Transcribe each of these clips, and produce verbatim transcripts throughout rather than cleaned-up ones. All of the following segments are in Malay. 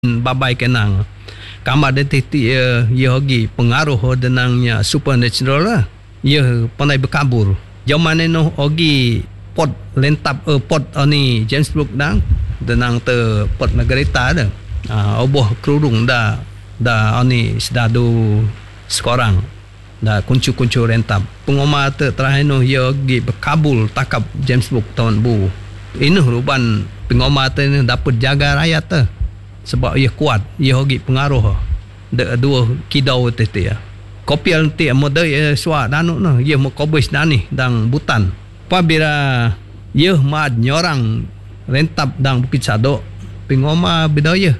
babai kenang kamar detektif ia ia hogi pengaruh denangnya supernatural lah. Ia pandai berkabur. Zaman eno hogi pot lentap uh, pot ani James Brooke dang denang te pot Margarita dah. Ah uh, oboh kerudung dah dah ani sedadu sekorang dah kuncu-kuncu rentap. Pengomar te terakhir no ia hogi berkabul takap James Brooke tahun bu. Ini ruban pengomar te dapat jaga rakyat te. Sebab ia kuat, ia hogi pengaruh de dua kidau tete ya. Kopial ti model ia suat danuk no, ia mo kobis dani dang butan. Apabila ia mad nyorang rentap dang Bukit Sadok, pengoma bedaya.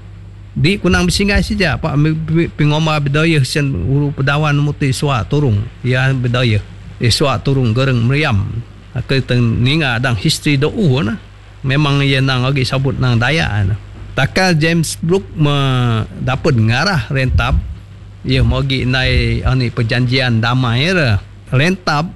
Di kunang bersingai saja pak pengoma bedaya sen uru pedawan muti suat turung, ia bedaya. Ia suat turung gereng meriam. Ke ninga dang history do u na. Memang ia nang hogi sabut nang Dayak na. Takal James Brooke dapat ngarah rentap, ia mogi nai ani perjanjian damai era. Rentap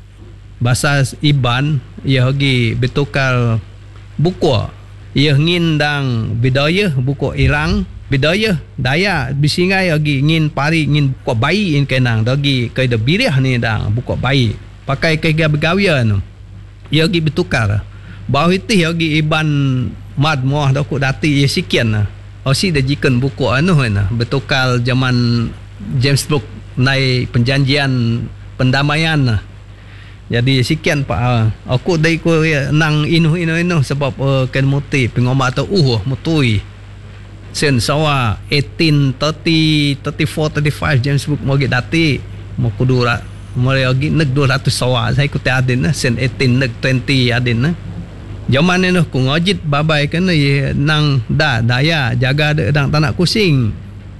bahasa Iban ia hogi betukal buku. Ia ngindang bidaya buku Irang, bidaya Dayak bisingai hogi ngin pari ngin buku bayi in kenang dogi kai de biriah ni dang buku bayi. Pakai kai begawian tu. Ia hogi betukar. Bau itu hogi Iban mad moh dok dati ye sikian na. Osi dah jikan buku anu na betukal zaman James Brooke nai perjanjian pendamaian na. Jadi sekian pak aku dai ko nang inu inu inu sebab uh, ken muti pengoma tu uh mutui. Sen sawa eighteen thirty, thirty-four, thirty-five James Brooke mo dati mo kudura mo gi neg two hundred sawa saya ku te adin na sen eighteen neg twenty adin na. Zaman ni ku ngojit babai kan ye nang da daya jaga de dang tanak kusing.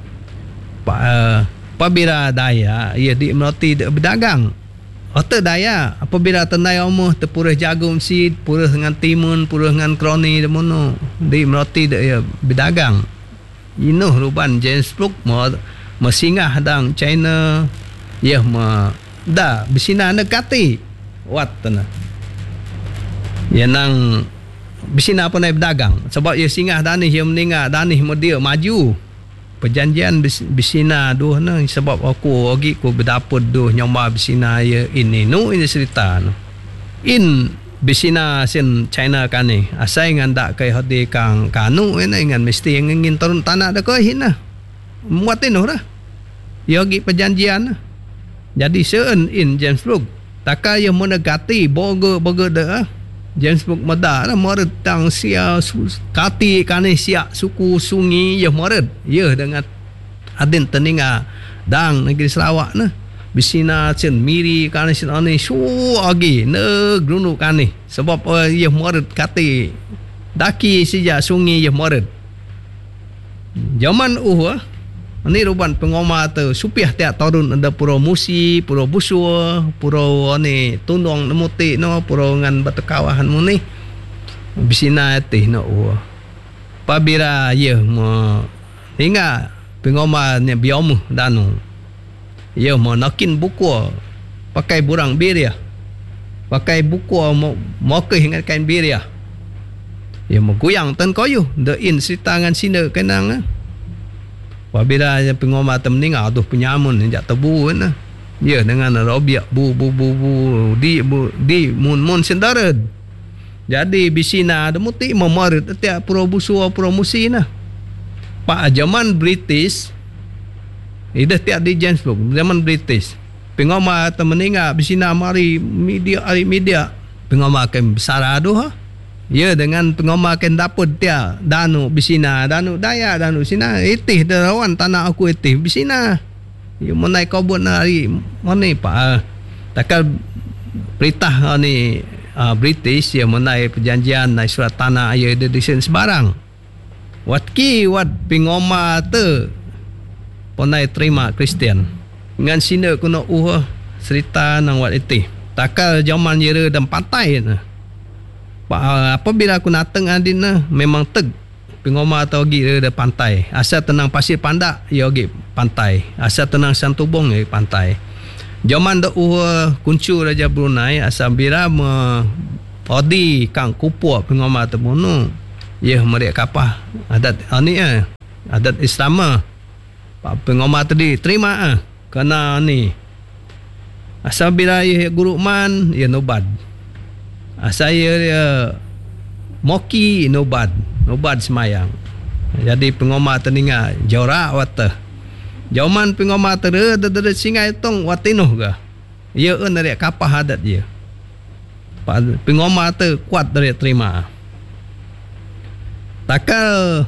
Pa uh, apabila daya ia di meroti de berdagang. Otak daya apabila tenai omoh tepurah jagung sid, purah dengan timun, purah dengan kroni demono di meroti de ia berdagang. Inuh ruban James Brooke mo mesingah dang China ye ma da bisina negati wat tanah. Ia nang bisina apa naik berdagang sebab ia singgah danih ia meninggal danih dia maju perjanjian bis, bisina duh na sebab aku ogi ku berdapur duh nyomba bisina ia ini nu ini cerita nu in bisina sen China kani asai ngan dak kai hadi kang kanu ena ngan mesti ingin turun tanah dak kai hina muat inu dah ia ogi perjanjian jadi seun in James Brooke takkan ia menegati boga boga dah James Brooke mada lah moret tang sia kati kane sia suku sungi ya moret ya dengan adin teninga dang negeri Sarawak na bisina cen miri kane sin ane su agi ne grunu kane sebab uh, ya moret kati daki sija sungi ya moret zaman uh ni ruban pengoma tu supiah tiap turun ada Pulau Musi, Pulau Busua, Pulau ni Tunong Nemuti no, Pulau ngan batu kawahan mu ni. Bisina teh no. Pabira ye mo hingga pengoma ni biomu danu. Ye mo nakin buku pakai burang beria. Pakai buku mo mo ke hingga kain beria. Ye mo goyang tan koyu the in sitangan sina kenang. Apabila pengoma tu meninggal tu penyamun jak tebu na. Ya dengan robiak bu bu bu bu di bu di mun mun sendarat. Jadi bisina ada muti memorit tiap Pulau Busua Pulau Musi na. Pak zaman British ida tiap di James Brooke zaman British. Pengoma tu meninggal bisina mari media ari media pengoma kem besar aduh ha. Ya dengan pengomakan dapat dia danu bisina danu daya danu sina itih derawan tanah aku itih bisina ya menai kobon hari mana pak takal perintah ni uh, British ya menai perjanjian naik surat tanah ya ada di sini sebarang wat ki wat pengoma tu ponai terima Kristian dengan sini kuno uh cerita nang wat itih takal zaman jera dan pantai na. Apabila aku nateng adin na memang teg pengoma atau gi de pantai asal tenang pasir pandak ya gi pantai asal tenang Santubong ya pantai zaman dak uh kuncu Raja Brunei asal bira me odi kang kupu pengoma temono Ia mereka kapah adat ni ah. Adat Islam ah. Pak pengomar tadi terima ah. Kena ni. Asal bila ia guru man, ia nobat. Asal ia moki nobat, nobat semayang. Jadi pengomar teninga jorak wata. Jauman pengomar tere dede singai tong watinoh ga. Ia en dari kapah adat dia. Pengomar tu kuat dari terima. Takal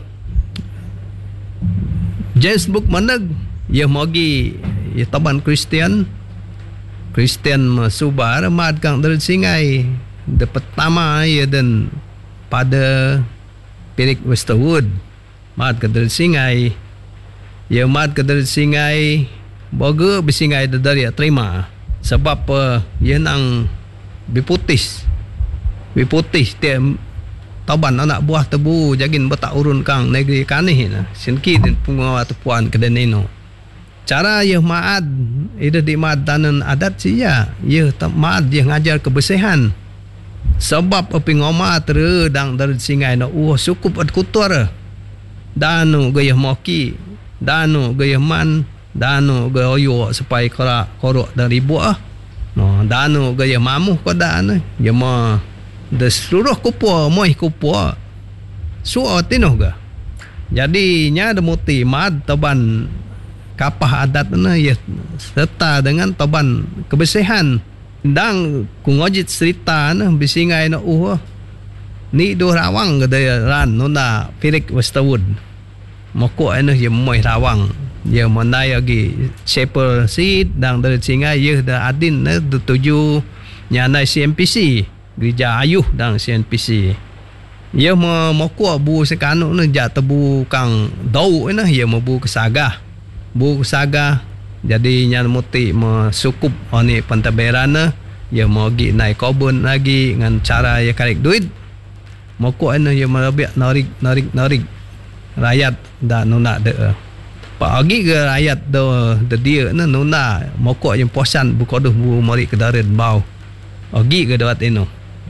James Book manag ia mogi ia taban Kristian Kristian subar mad kang dari singai de pertama ia dan pada Pirik Westerwood mad ke dari singai ia mad ke dari singai boga bersingai dari terima sebab uh, ia nang biputis biputis dia taban anak buah tebu jagin betak urun kang negeri kanih na sinki din pungawat puan kedenino cara ia maad ida di maad tanan adat sia ia maad dia ngajar kebersihan sebab api ngoma tere dang dari singai na uh sukup at kutor danu gaya moki danu gaya man danu gaya oyo supaya kora korok dari buah no danu gaya mamuh koda na ya ma de seluruh kupua moi kupua suo tinoh ga jadi nya de muti mad taban kapah adat na ya serta dengan taban kebersihan dang kungojit cerita na bisingai na uh ni do rawang gede ran nona Pirik Westerwood moko ene ye moi rawang ye monai agi shepherd seed dang dari singai ye da adin na tuju nyana C M P C gereja ayuh dang C M P C ye mo moko bu sekanu na ja tebu kang dau ene ye mo bu kesagah bu kesagah jadi nyan muti mo sukup oni pantaberana ye mo gi nai kobun lagi ngan cara ye karek duit moko ene ye marabiak narik narik narik rakyat da nuna de pak agi ke rakyat do de dia na nuna moko yang posan bu koduh bu mari kedaret bau agi ke dawat eno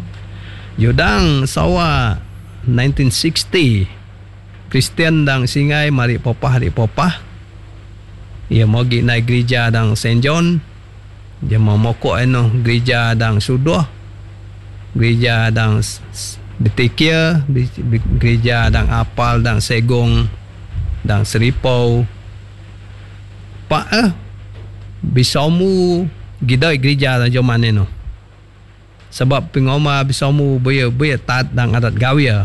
yudang sawa nineteen sixty Kristian dang singai mari popah di popah ia mogi naik gereja dang Saint John dia mau moko eno gereja dang Sudoh gereja dang Betikia gereja dang Apal dang Segong dang Seripau pak eh bisamu gidai gereja dang zaman eno sebab pengoma bisamu boya boya tat dang adat gawia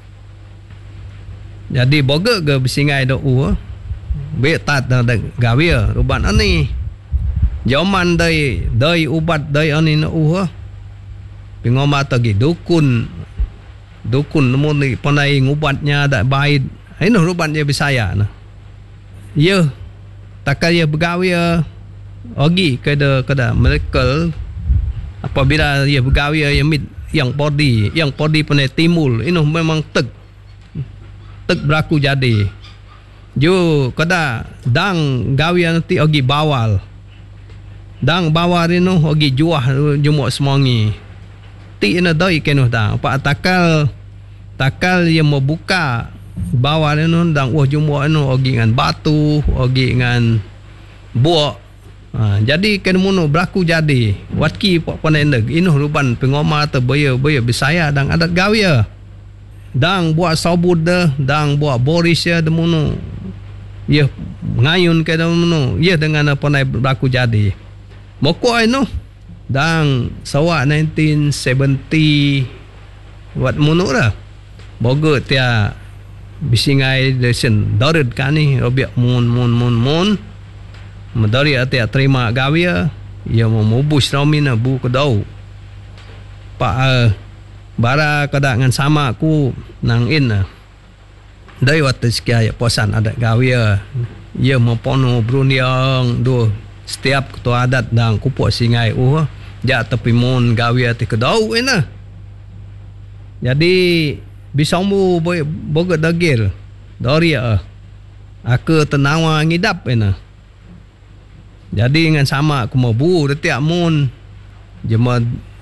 jadi boga ke bisingai do u boya tat dang gawia ruban ani zaman dai dai ubat dai ani no u pengoma tagi dukun dukun namun ni panai ngubatnya dak baik ini ruban dia Bisaya na ye takal ye begawia ogi kada kada miracle apabila ia bergawi yang mit yang podi yang podi panai timul ini memang tek tek berlaku jadi jo kada dang gawi nanti ogi bawal dang bawal ini ogi juah jumuk semongi ti ina doi kenu da pak takal takal yang membuka bawal ini dang wah jumuk ini ogi ngan batu ogi ngan buak. Ha, jadi kena muno berlaku jadi watki pok panendeg inu ruban pengoma terbaya baya Bisaya dang adat gawia dang buat sabud dah dang buat boris ya demuno ye ngayun ke demuno ye dengan apa nai berlaku jadi moko inu dang sawa nineteen seventy wat muno lah boga tia bisingai desen darid kani robiak mun mun mun mun medari ate terima gawia ia memubus ramina bu kedau pak uh, bara kada ngan sama ku nang in dai wat sekia posan adat gawia ia mempono bruniang do setiap ketua adat dang kupok singai uh ja tepi mun gawia te kedau ena jadi bisamu boga dagil dari ah aku tenawa ngidap ena jadi dengan sama aku mau bu detiak mun jema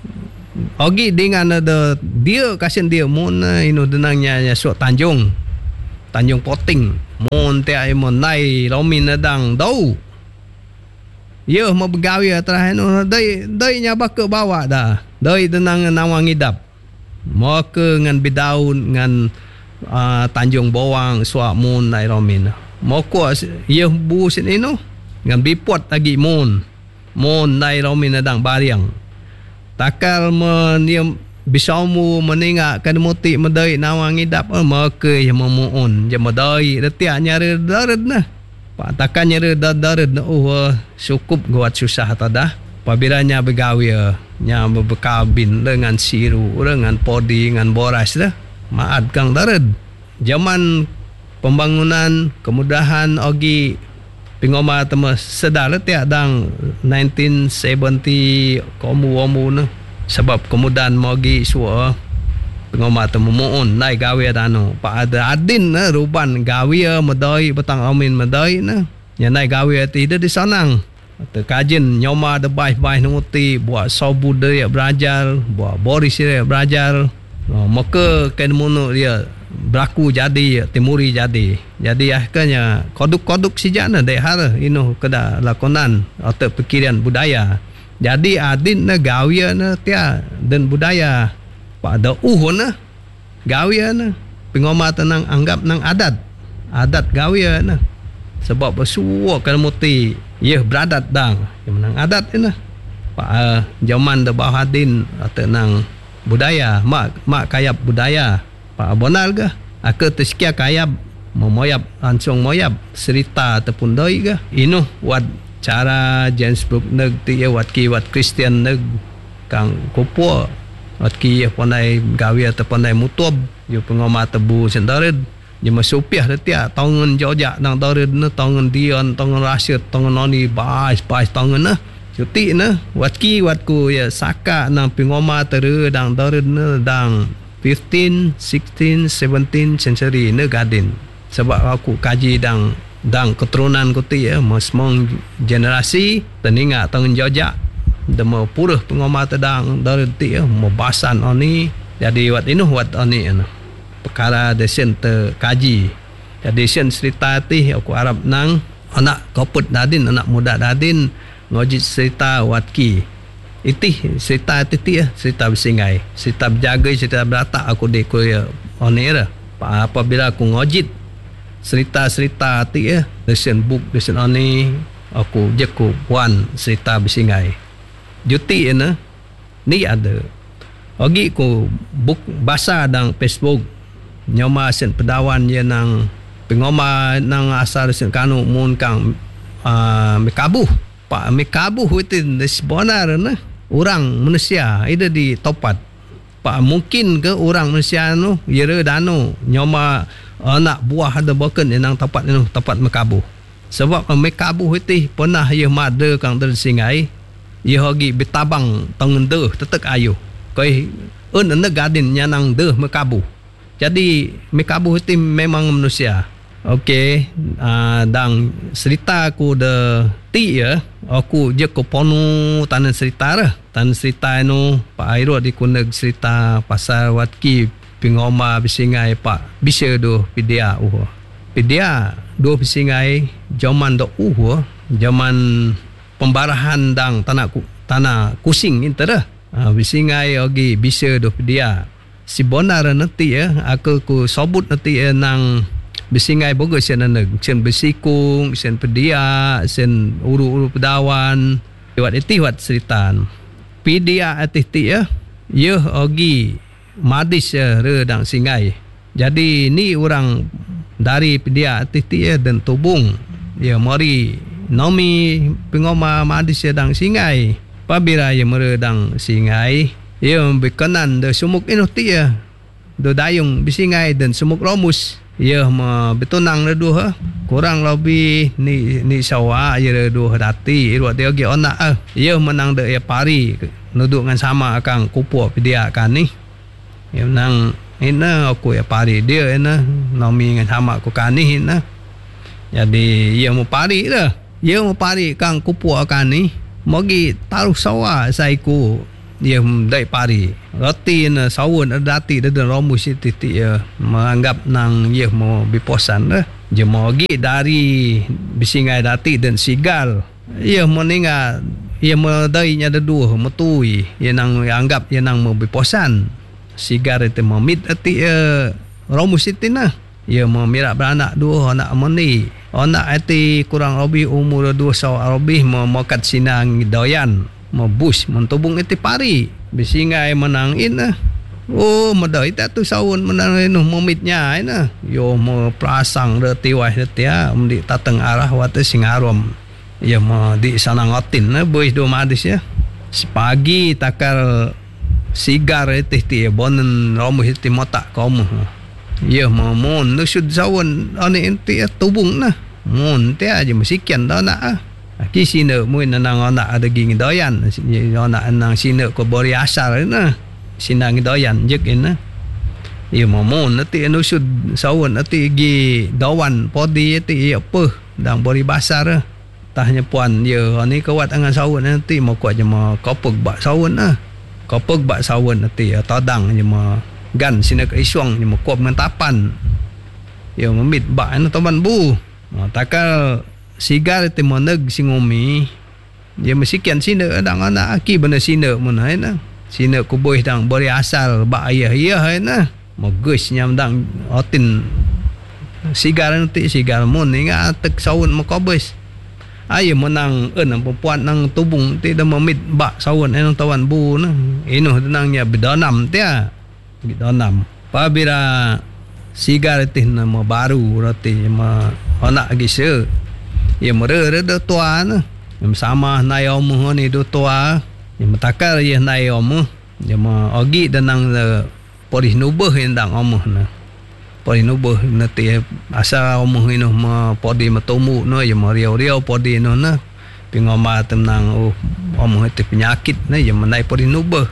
Ogi dengan ada dia kasin dia mun inu denangnya nya suat Tanjung. Tanjung Poting. Mun tia mon nai romin nadang dau. Ye mau begawi atrah anu dai dai nya bak bawa dah. Dai denang nawang idap. Mau ke ngan bidaun ngan uh, Tanjung Bawang suat mun nai romin. Mau ko ye bu sin inu ngan bipot lagi mun. Mun nai romin nadang bariang. Takal meniam bisamu meningak kan muti medai nawang idap maka yang memuun je medai detia nyare dared nah pak takkan nyare dared nah oh cukup buat susah tadah pabiranya begawi nya bekabin dengan siru dengan podi dengan boras dah maad kang dared zaman pembangunan kemudahan ogi pingoma tema sedar tiak dang nineteen seventy komu omu na sebab kemudahan mogi suwa pingoma temu muun nai gawe dano pa ada adin na ruban gawe medai betang amin medai na nya nai gawe tidak disanang te kajin nyoma de bai-bai nuti buat sobu dia belajar buat boris dia belajar maka ken munu dia berlaku jadi timuri jadi jadi akhirnya koduk-koduk sijana dehar inu keda lakonan atau pikiran budaya jadi adin na gawian na tia dan budaya pada uhun na gawian na pingoma tenang anggap nang adat adat gawian na sebab bersuwa kan muti ye beradat dang yang nang adat na pa zaman de bawah adin atau nang budaya mak mak kayap budaya Pak Bonal ke aku tersekia kayap memoyap langsung moyap cerita ataupun doi ke inu wat cara Johannesburg neg ti wat ki wat Christian neg kang kopo wat ki pandai gawe atau pandai mutob yo pengoma tebu sendared je masupiah detia tongen jojak nang dared ne tongen dion tongen rasyid tongen noni bais bais tongen na cuti na wat ki wat ku ya saka nang pengoma tere dang dared ne dang fifteen, sixteen, seventeen century ne garden sebab aku kaji dang dang keturunan ku ti ya semong generasi teninga tangan jojak demo purah pengoma tedang dari ti ya mobasan oni jadi wat inu wat oni anu perkara desen te kaji jadi sen cerita ti aku arab nang anak koput dadin anak muda dadin ngojit cerita wat ki itih cerita titi ya cerita bersingai cerita berjaga cerita berata aku dek ku ya onera apabila aku ngojit cerita-cerita ti ya lesen book lesen oni aku je ku puan cerita bersingai juti ya na ni ada ogi ku book bahasa dang Facebook nyoma sen pedawan ya nang pengoma nang asal sen kanu mun kang uh, mekabuh pak mekabuh itu sebenar na orang manusia itu di topat pak mungkin ke orang manusia nu yere danu nyoma anak buah ada boken nang tempat nu tempat mekabuh sebab mekabuh itu pernah ye made kang tersingai ye hogi betabang tangan deh tetek ayu koi un ane garden nyanang deh mekabuh jadi mekabuh itu memang manusia okey uh, dang cerita aku de ti ya aku je ko ponu tanah cerita lah tanah cerita nu pak airo di kuneg cerita pasal watki pingoma bisingai pak bisa do pidia uh pidia do bisingai zaman do uh zaman pembarahan dang tanah tanah kusing intera uh, bisingai ogi bisa do pidia si bonar nanti ya aku ku sobut nanti ya nang bisingai bogo sen neg sen besikung sen pedia sen uru-uru pedawan wat iti wat seritan pedia atih ti ya ye ogi madis ya re dang singai jadi ni orang dari pedia atih ti ya dan tubung ya mari nomi pengoma madis ya dang singai pabira ya mere dang singai ya bekenan de sumuk inu ti ya do dayung bisingai dan sumuk romus ya ma betunang redu ha kurang lebih ni ni sawa ya redu dati iruat dia ge onak ah ya menang de ya pari nuduk dengan sama akang kupu dia kan ni ya menang ina aku ya pari dia ina nomi dengan sama aku kan ni ina jadi ya mau pari dah ya mau pari kang kupu kan ni mogi taruh sawa saiku ia dai pari roti na sawun dati de romus titik ya menganggap nang ia mau biposan dah je mau gi dari bisingai dati dan sigal ia meninga ia medai nya ada dua metui ia nang anggap ia nang mau biposan sigar itu memit ati ya romus itina ia memirak beranak dua anak meni anak ati kurang lebih umur dua tahun lebih memokat sinang doyan mabus mentubung iti pari bisingai menangin nah oh medai tak tu sawun menang inu momitnya ina yo mo prasang de tiwai de tia um di tateng arah wate singarom ya mo di sana ngotin na bois do madis ya pagi takal sigar iti ti bonen romu iti motak kamu ya mo mon nusud sawun ani iti tubung nah mon tia aja mesikian dah nak ah ki sina mui nanang anak ada ging doyan anak nang sina ko bori asal na sina doyan jek ina ia momon nanti nusud sawun nanti gi dawan podi ti apa dang bori basar tahnya puan ye ni kawat angan sawun nanti mau kuat je mau kopeg bak sawun ah kopeg bak sawun nanti todang je mau gan sina ke isuang je mau kop ngan tapan ye memit bak na toban bu takal sigar te moneg singomi dia mesikian sina dang anak aki benda sina mun hai na sina ku boy dang bori asal ba ayah iya hai na mogus nyam dang otin sigar nanti sigar mun inga tek sawun makobes ayo menang eun perempuan nang tubung ti da memit ba sawun enang tawan bu na inu tenangnya bedonam tia bedonam pabira sigar ti na mo baru roti ma anak gise ia mere do tua na yang sama nai omu ni do tua yang matakal ia nai omu dia ma ogi danang porih nubuh endang omu na porih nubuh nanti asa omu ino ma podi matomu no ia ma riau-riau podi no na pingoma tenang oh omu itu penyakit na ia menai porih nubuh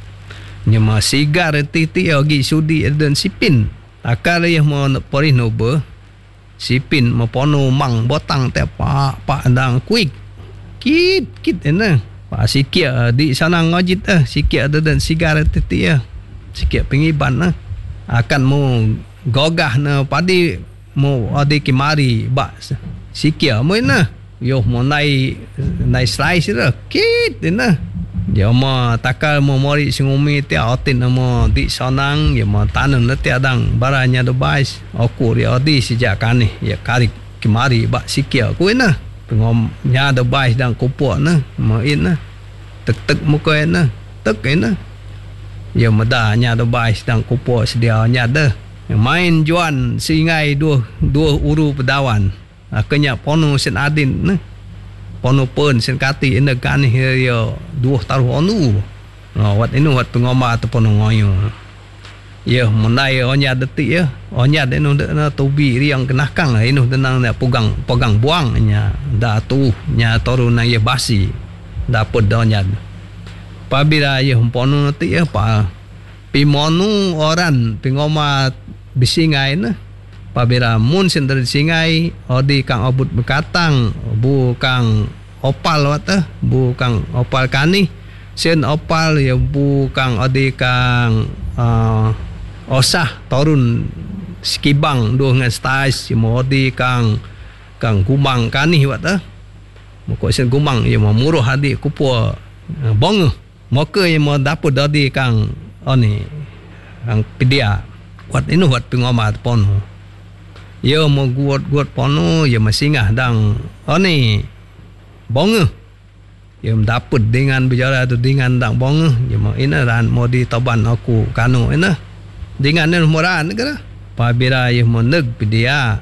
ia ma sigar titi ogi sudi dan sipin akal ia ma porih nubuh sipin mapono mang botang te pa pa dang quick kit kit ena pa sikia di sana ngojit ah sikia ada dan sigaret titi ya sikia pengiban nah akan mau gogah na padi mau ade kimari ba sikia mo na yo mo nai nai slice ra kit ena yo mo takal mo mori singumi te otin mo di sonang yo mo tanam na te adang baranya do bais aku ri odi sejak kani ya kari kimari ba sikia ku na pengom nya do bais dang kupo na mo in na tek tek mo ko na tek na yo mo da nya do bais dang kupo sedia nya de main juan singai dua dua uru pedawan akenya pono sen adin na pono pun sen kati ina kan yo dua taruh onu no wat inu wat pengoma tu pono ngoyo yo menai onya detik ya onya denu na tobi riang kenakang inu tenang na pegang pegang buang nya da tu nya toru na ye basi dapat donya pabira ye pono detik ya pa pimonu oran pengoma bisingai na pabira mun sen dari singai odi kang obut bekatang bu kang opal wata bu kang opal kani sen opal ya bu kang odi kang uh, osah torun skibang do ngan stais mo odi kang kang gumang kani wata mo ko sen gumang ya mo muruh hadi kupo uh, bong mo ke ya mo dapur odi kang oni kang pedia wat inu wat pengoma pono yo mo guot-guot pono yo masingah dang oni bong yo dapat dengan bicara tu dengan dang bong yo mo ina ran mo di toban aku kanu ina dengan ni moran kira pabira yo mo neg pedia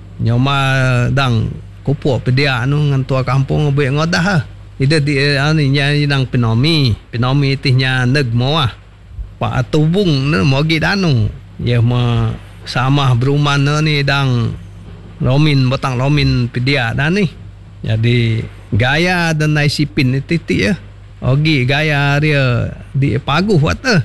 nyoma dang kupo pedia anu ngan tua kampung be ngodah ide di ani nya dang penomi penomi tihnya neg mo ah pa tubung ne mo gi danu ya ma sama beruman ni dang lomin batang lomin pedia dan ni jadi gaya dan nai sipin ni titik ya ogi gaya dia di paguh wata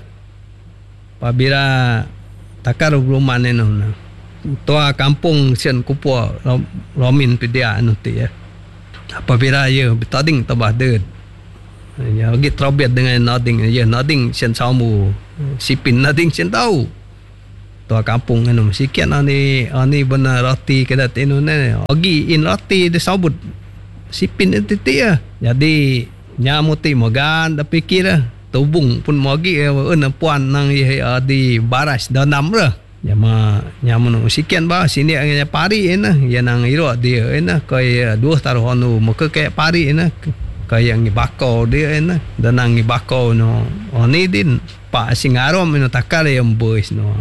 pabira takar beruman ni no tua kampung sian kupo lomin pedia anu ti ya apabila ya betading tabah de Ya ogi terobet dengan nothing ya nothing sen samu sipin nothing sen tahu. Tua kampung anu sikit ani ani benar roti kedat inu ne ogi in roti de sabut sipin titik ya. Jadi nyamuti mogan da pikir tubung pun mogi eun puan nang ye di baras danam re. Ya ma nyamun sikian ba sini anya pari ena ya nang iro dia ena kai dua taruh anu muka kayak pari ena kai yang bakau dia ena dan nang bakau no oni din pa singarom ino takar yang boys no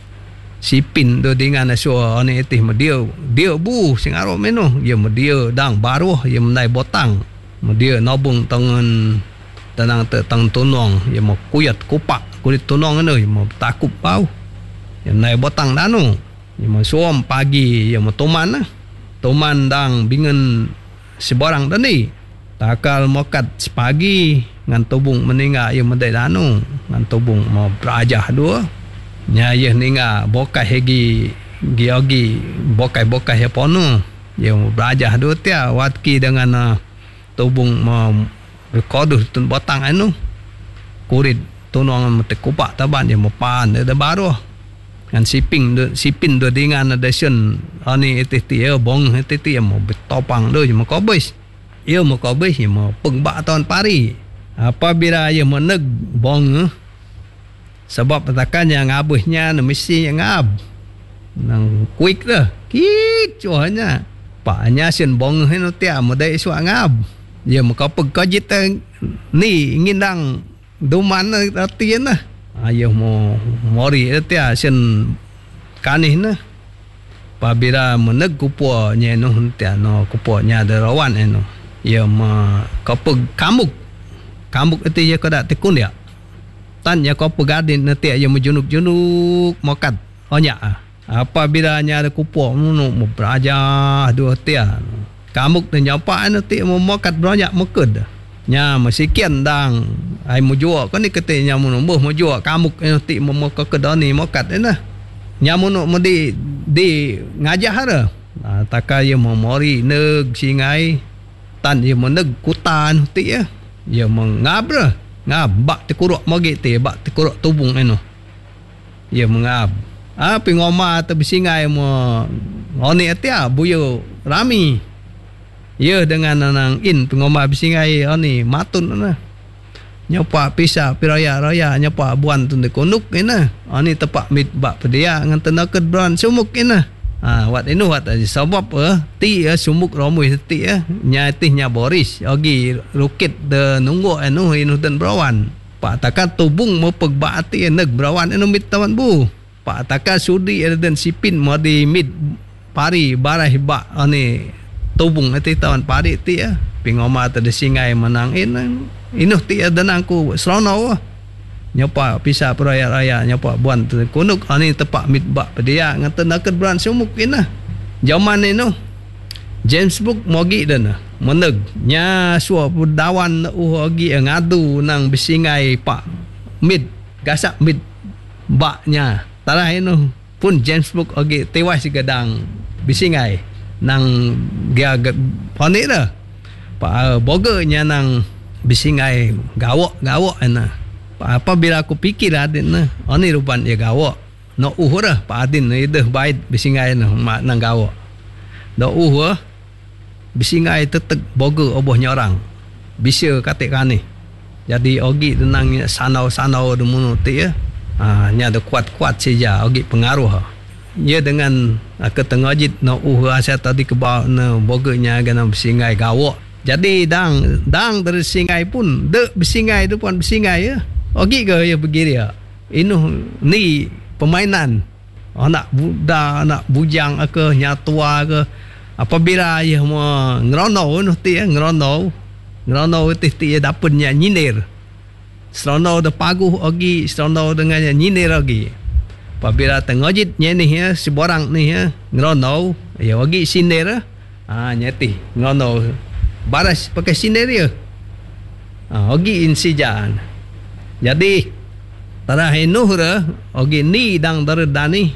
sipin do dengan so oni etih dia dia bu singarom ino ya dia dang baru ya menai botang dia nobung tangan tanang tang tunong ya mau kuyat kupak kulit tunong eno ya mau takup bau yang naik botang danu yang mau suam pagi yang mau toman lah toman dang bingun sebarang tadi takal mokat sepagi ngan tubung meninggal yang medai danu ngan tubung mau berajah dua nya ye ninga bokai hegi giogi bokai-bokai ya ponu yang berajah dua tia watki dengan uh, tubung mau berkoduh tun botang anu kurit tunong mete kupak taban yang mau pan ada baru kan siping do sipin do dengan ada sen ani etiti ya bong etiti ya mau betopang do mau kobis ya mau kobis ya mau pengbak tahun pari apabila ya meneg bong sebab katakan yang abusnya na mesti yang ab nang quick dah kit cuanya paknya sen bong heno tia modai su ngab ya mau kapeg kajit ni ngindang duman artian lah ayo mau mori tia sen kanih na pabira meneg kupo nya no tia no kupo nya derawan eno ya ma kapeg kamuk kamuk itu ya kada tekun ya tan ya kapeg gadin na tia ya mejunuk-junuk mokat onya apabila nya ada kupo no mo beraja dua tia kamuk dan nyapa anu tia mo mokat banyak meked nya masikian dang ai mo jual kan ni kete nya mo mo mo jual kamuk anu ti mo mo kedani mokat ena nya mo no di di ngajah ada taka ye mo mori neg singai tan ye mo neg kutan ti ya ye mo ngabra ngab bak te kuruk mogi te bak te kuruk tubung eno ye mo ngab ah pingoma te bisingai mo oni atia buyo rami ya dengan nang in pengoma bisingai ani matun na nyapa pisa piraya-raya nyapa buan tun de konuk ina ani tepak mit bak pedia ngan tenaked bran sumuk ina ah wat inu wat sabab eh ti eh sumuk romui ti eh nya tih nya boris ogi rukit de nunggu anu inu den brawan pak takat tubung mo pegbak ti neg brawan inu mit tawan bu pak takat sudi den sipin mo di mit pari barah bak ani tubung ati tawan padi ti ya pingoma tadi singai menang in inuh ti danangku serono nyapa pisa peraya-raya nyapa buan kunuk ani tepak mit bak pedia ngata naked bran sumuk ina jaman inu James Book mogi dana meneg nya suah pudawan uh ogi ngadu nang bisingai pak mit gasak mit baknya tarah inu pun James Book ogi tewas gadang bisingai nang dia panik dah pak bogernya nang bisingai gawak gawak ana pak apa bila aku pikir adin na ani rupan dia gawak no uhur pak adin ide bait bisingai na nang gawak do uhur bisingai tetek boger obohnya orang bisa katik kani jadi ogi tenang sanau-sanau demunu ti ya ah nya ada kuat-kuat saja ogi pengaruh ya dengan ketengajit no uh saya tadi ke bawah no bogernya gana bersingai gawak jadi dang dang dari singai pun de bersingai tu pun bersingai ya ogi ke ya begini ya inu ni permainan anak budak anak bujang ke nyatua ke apabila ya mau ngerono no ti ya ngerono ngerono ti ti dapatnya nyinir serono de paguh ogi serono dengan nyinir ogi apabila tengojit nya ni ya seborang ni ya ngerono ya wagi sinir ah nyati ngerono baras pakai sinir ya ah wagi insijan jadi tarah inuhra wagi ni dang daredani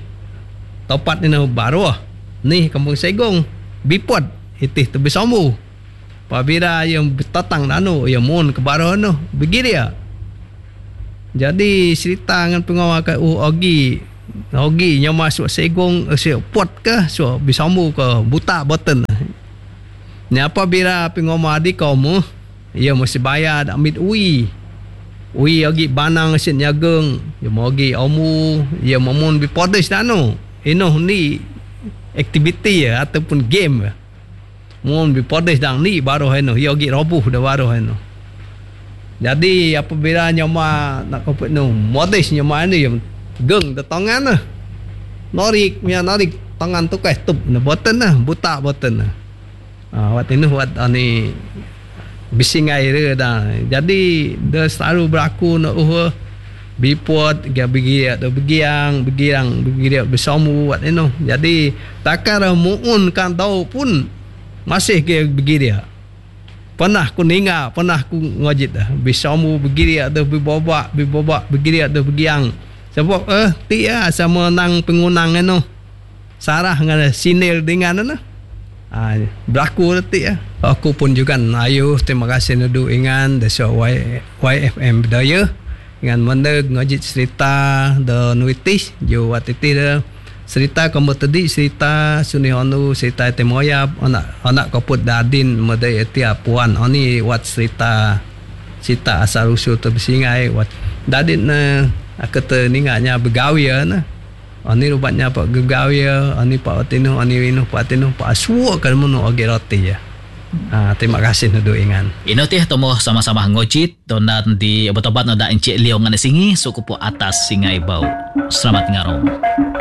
topat ni baru ni kampung Segong bipot itih tu bisamu Pabira yang tatang nano yang mon ke baro no begini ya. Jadi cerita dengan pengawal kat uh, Ogi Ogi yang masuk segong uh, pot ke so bisamu ke buta boten. Ni apabila pengawal adik kamu ia mesti bayar dak mit ui. Ui Ogi banang sin nyageng ya Ogi omu ya momon bi podes nano. Ino ni aktiviti ya ataupun game. Mon bi podes dang ni baru heno yogi robuh dah baru heno. Jadi apabila nyama nak kopet no modes nyama ni yang geng de tangan nah. Norik punya norik tangan tu kai tup na boten nah buta boten nah. Ah wat ini wat ani bising air dah. Jadi dia selalu berlaku nak uh bipot ga begi atau begiang begiang begiang besamu wat eno. Jadi takar muun kan tahu pun masih ke begini ya. Pernah ku ninga, pernah ku ngojit dah. Bisamu begini atau bibobak, bibobak begini atau begiang. Sebab eh ti ya sama nang pengunang eno. Sarah dengan sinil dengan eno. Ah berlaku ti ya. Aku pun juga ayo terima kasih nadu ingan desa Y F M Bedaya dengan mana ngojit cerita the nuitis jo watiti dah. Cerita kamu tadi cerita suni honu cerita temoya anak anak kaput dadin modai tiap puan oni wat cerita cerita asal usul terbesingai wat dadin na akata ninganya begawi na oni rubatnya pak begawi oni pak atinu oni winu pak atinu pak suo kan mono oge roti ya. Ah, terima kasih nado ingan. Ino teh tomo sama-sama ngojit donan di obat-obat nada encik liong ngane singi suku po atas singai bau. Selamat ngarong.